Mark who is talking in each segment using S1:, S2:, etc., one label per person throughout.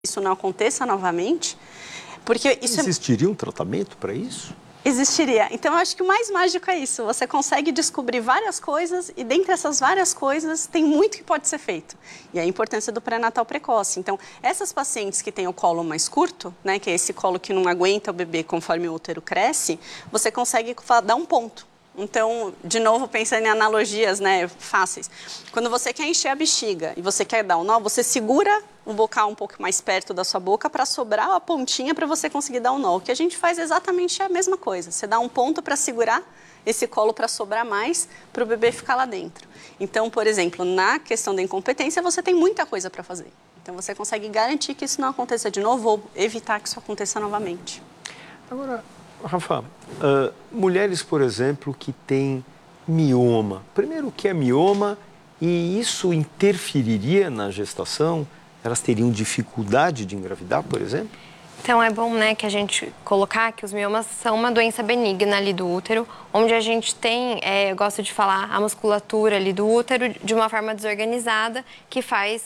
S1: isso não aconteça novamente, porque isso
S2: Existiria um tratamento para isso?
S1: Existiria. Então, eu acho que o mais mágico é isso. Você consegue descobrir várias coisas e, dentre essas várias coisas, tem muito que pode ser feito. E a importância do pré-natal precoce. Então, essas pacientes que têm o colo mais curto, né, que é esse colo que não aguenta o bebê conforme o útero cresce, você consegue dar um ponto. Então, de novo, pensando em analogias, né, fáceis. Quando você quer encher a bexiga e você quer dar um nó, você segura o bocal um pouco mais perto da sua boca para sobrar a pontinha para você conseguir dar um nó. O que a gente faz é exatamente a mesma coisa. Você dá um ponto para segurar esse colo para sobrar mais para o bebê ficar lá dentro. Então, por exemplo, na questão da incompetência, você tem muita coisa para fazer. Então, você consegue garantir que isso não aconteça de novo ou evitar que isso aconteça novamente.
S2: Agora, Rafa, mulheres, por exemplo, que têm mioma. Primeiro, o que é mioma e isso interferiria na gestação? Elas teriam dificuldade de engravidar, por exemplo?
S3: Então, é bom, né, que a gente colocar que os miomas são uma doença benigna ali do útero, onde a gente tem, eu gosto de falar, a musculatura ali do útero de uma forma desorganizada, que faz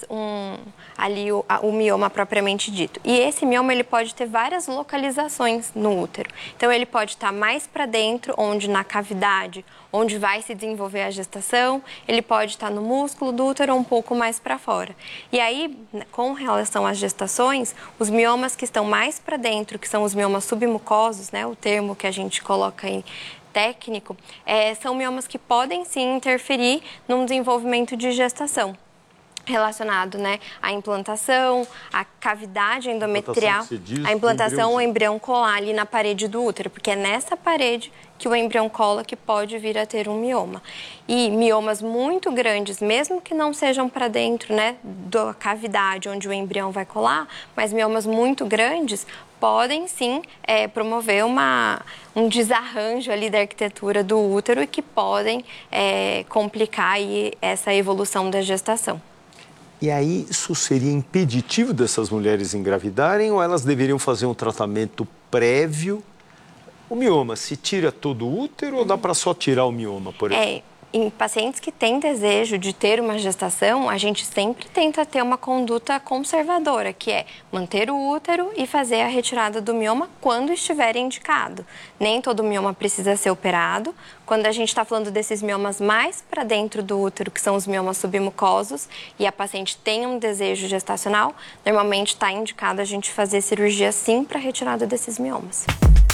S3: ali o mioma propriamente dito. E esse mioma, ele pode ter várias localizações no útero. Então, ele pode estar mais para dentro, onde na cavidade, onde vai se desenvolver a gestação, ele pode estar no músculo do útero ou um pouco mais para fora. E aí, com relação às gestações, os miomas que estão mais para dentro, que são os miomas submucosos, né, o termo que a gente coloca aí técnico, são miomas que podem sim interferir no desenvolvimento de gestação. Relacionado, né, à implantação, à cavidade endometrial, a implantação, o embrião colar ali na parede do útero, porque é nessa parede que o embrião cola que pode vir a ter um mioma. E miomas muito grandes, mesmo que não sejam para dentro, né, da cavidade onde o embrião vai colar, mas miomas muito grandes podem sim promover um desarranjo ali da arquitetura do útero e que podem complicar aí essa evolução da gestação.
S2: E aí, isso seria impeditivo dessas mulheres engravidarem ou elas deveriam fazer um tratamento prévio? O mioma, se tira todo o útero ou dá para só tirar o mioma, por exemplo?
S3: Em pacientes que têm desejo de ter uma gestação, a gente sempre tenta ter uma conduta conservadora, que é manter o útero e fazer a retirada do mioma quando estiver indicado. Nem todo mioma precisa ser operado. Quando a gente está falando desses miomas mais para dentro do útero, que são os miomas submucosos, e a paciente tem um desejo gestacional, normalmente está indicado a gente fazer cirurgia sim para a retirada desses miomas.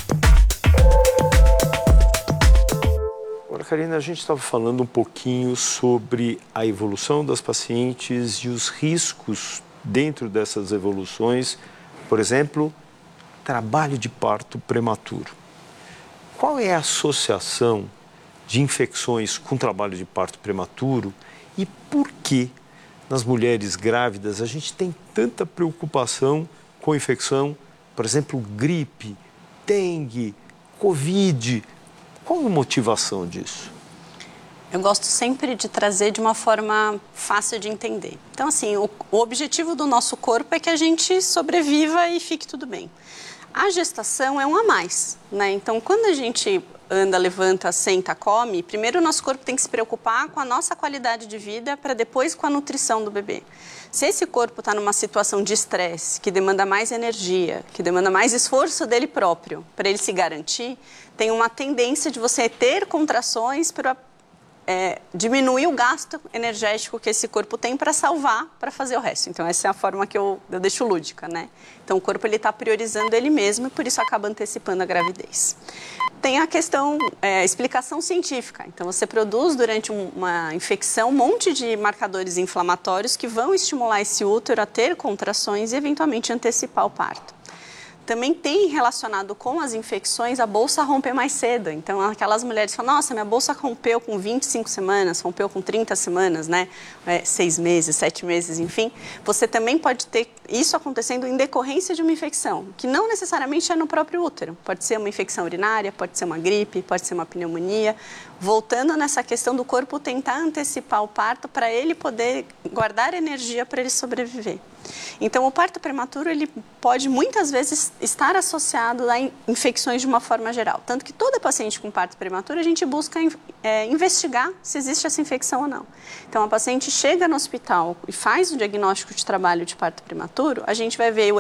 S2: Agora, Karina, a gente estava falando um pouquinho sobre a evolução das pacientes e os riscos dentro dessas evoluções. Por exemplo, trabalho de parto prematuro. Qual é a associação de infecções com trabalho de parto prematuro e por que nas mulheres grávidas a gente tem tanta preocupação com infecção, por exemplo, gripe, dengue, Covid? Qual a motivação disso?
S1: Eu gosto sempre de trazer de uma forma fácil de entender. Então, assim, o objetivo do nosso corpo é que a gente sobreviva e fique tudo bem. A gestação é um a mais, né? Então, quando a gente anda, levanta, senta, come, primeiro o nosso corpo tem que se preocupar com a nossa qualidade de vida para depois com a nutrição do bebê. Se esse corpo está numa situação de estresse, que demanda mais energia, que demanda mais esforço dele próprio para ele se garantir, tem uma tendência de você ter contrações para diminuir o gasto energético que esse corpo tem para salvar, para fazer o resto. Então, essa é a forma que eu deixo lúdica, né? Então, o corpo está priorizando ele mesmo e por isso acaba antecipando a gravidez. Tem a questão, explicação científica. Então, você produz durante uma infecção um monte de marcadores inflamatórios que vão estimular esse útero a ter contrações e, eventualmente, antecipar o parto. Também tem relacionado com as infecções a bolsa romper mais cedo. Então, aquelas mulheres falam, nossa, minha bolsa rompeu com 25 semanas, rompeu com 30 semanas, né? 6 meses, 7 meses, enfim. Você também pode ter isso acontecendo em decorrência de uma infecção, que não necessariamente é no próprio útero. Pode ser uma infecção urinária, pode ser uma gripe, pode ser uma pneumonia. Voltando nessa questão do corpo tentar antecipar o parto para ele poder guardar energia para ele sobreviver. Então, o parto prematuro, ele pode muitas vezes estar associado a infecções de uma forma geral. Tanto que toda paciente com parto prematuro, a gente busca investigar se existe essa infecção ou não. Então, a paciente chega no hospital e faz o diagnóstico de trabalho de parto prematuro, a gente vai ver o